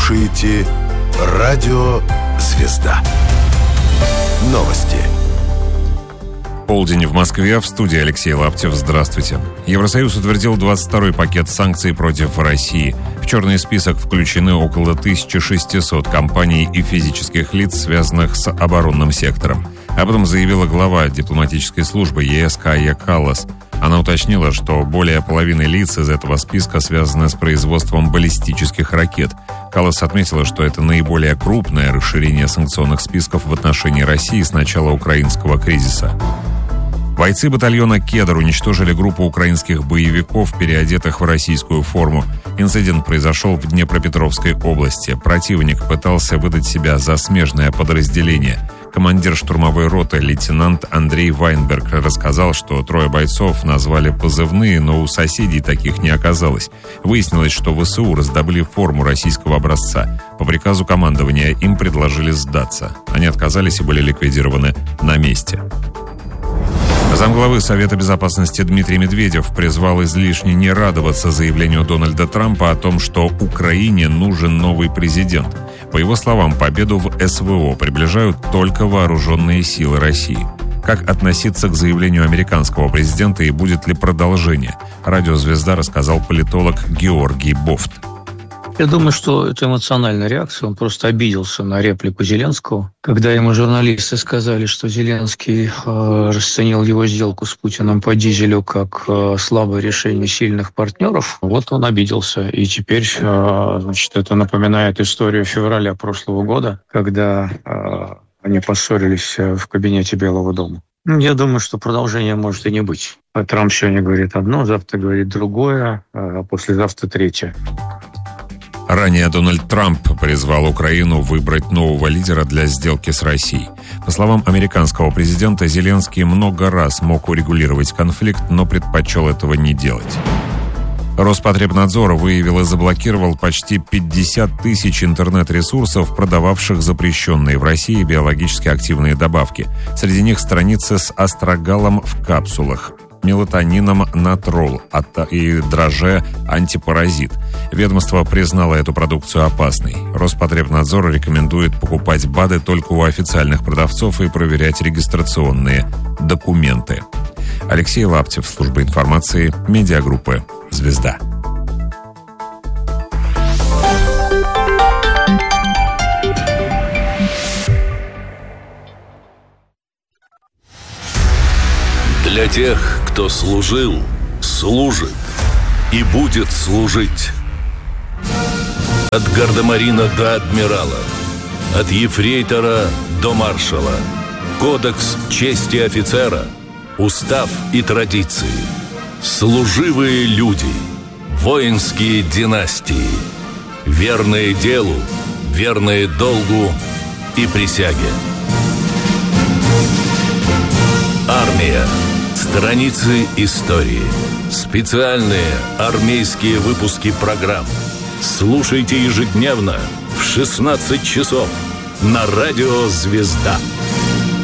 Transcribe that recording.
слушаете Радио «Звезда». Новости. Полдень в Москве. В студии Алексей Лаптев. Здравствуйте. Евросоюз утвердил 22-й пакет санкций против России. В черный список включены около 1600 компаний и физических лиц, связанных с оборонным сектором. Об этом заявила глава дипломатической службы ЕС Кая Каллас. Она уточнила, что более половины лиц из этого списка связаны с производством баллистических ракет. Каллас отметила, что это наиболее крупное расширение санкционных списков в отношении России с начала украинского кризиса. Бойцы батальона «Кедр» уничтожили группу украинских боевиков, переодетых в российскую форму. Инцидент произошел в Днепропетровской области. Противник пытался выдать себя за смежное подразделение. Командир штурмовой роты лейтенант Андрей Вайнберг рассказал, что 3 бойцов назвали позывные, но у соседей таких не оказалось. Выяснилось, что ВСУ раздобыли форму российского образца. По приказу командования им предложили сдаться. Они отказались и были ликвидированы на месте. Замглавы Совета Безопасности Дмитрий Медведев призвал излишне не радоваться заявлению Дональда Трампа о том, что Украине нужен новый президент. По его словам, победу в СВО приближают только вооруженные силы России. Как относиться к заявлению американского президента и будет ли продолжение? Радио «Звезда» рассказал политолог Георгий Бофт. Я думаю, что это эмоциональная реакция. Он просто обиделся на реплику Зеленского. Когда ему журналисты сказали, что Зеленский расценил его сделку с Путиным по дизелю как слабое решение сильных партнеров, вот он обиделся. И теперь, это напоминает историю февраля прошлого года, когда они поссорились в кабинете Белого дома. Я думаю, что продолжения может и не быть. Трамп сегодня говорит одно, завтра говорит другое, а послезавтра третье. Ранее Дональд Трамп призвал Украину выбрать нового лидера для сделки с Россией. По словам американского президента, Зеленский много раз мог урегулировать конфликт, но предпочел этого не делать. Роспотребнадзор выявил и заблокировал почти 50 тысяч интернет-ресурсов, продававших запрещенные в России биологически активные добавки. Среди них страницы с астрогалом в капсулах, мелатонином натрол и драже антипаразит. Ведомство признало эту продукцию опасной. Роспотребнадзор рекомендует покупать БАДы только у официальных продавцов и проверять регистрационные документы. Алексей Лаптев, служба информации, медиагруппы «Звезда». Для тех, кто служил, служит и будет служить. От гардемарина до адмирала, от ефрейтора до маршала. Кодекс чести офицера, устав и традиции. Служивые люди, воинские династии. Верные делу, верные долгу и присяге. Армия. Страницы истории. Специальные армейские выпуски программ. Слушайте ежедневно в 16 часов на радио «Звезда».